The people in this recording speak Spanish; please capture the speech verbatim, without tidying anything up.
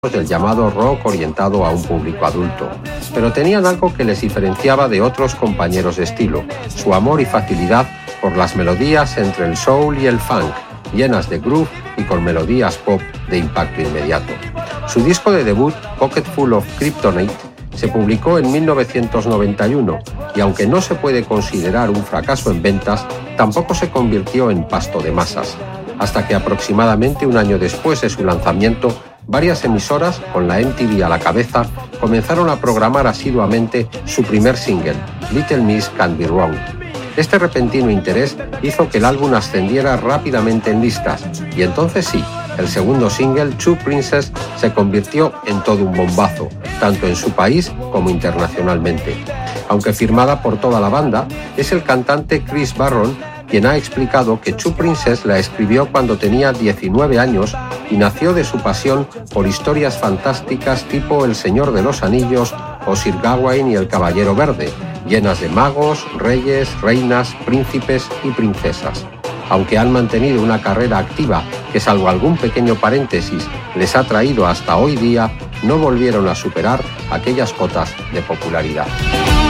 del llamado rock orientado a un público adulto, pero tenían algo que les diferenciaba de otros compañeros de estilo, su amor y facilidad por las melodías entre el soul y el funk, llenas de groove y con melodías pop de impacto inmediato. Su disco de debut, Pocketful of Kryptonite, se publicó en mil novecientos noventa y uno y aunque no se puede considerar un fracaso en ventas, tampoco se convirtió en pasto de masas, hasta que aproximadamente un año después de su lanzamiento, varias emisoras, con la M T V a la cabeza, comenzaron a programar asiduamente su primer single, Little Miss Can't Be Wrong. Este repentino interés hizo que el álbum ascendiera rápidamente en listas, y entonces sí, el segundo single, Two Princess, se convirtió en todo un bombazo, tanto en su país como internacionalmente. Aunque firmada por toda la banda, es el cantante Chris Barron quien ha explicado que Two Princess la escribió cuando tenía diecinueve años y nació de su pasión por historias fantásticas tipo El Señor de los Anillos o Sir Gawain y el Caballero Verde, llenas de magos, reyes, reinas, príncipes y princesas. Aunque han mantenido una carrera activa que, salvo algún pequeño paréntesis, les ha traído hasta hoy día, no volvieron a superar aquellas cotas de popularidad.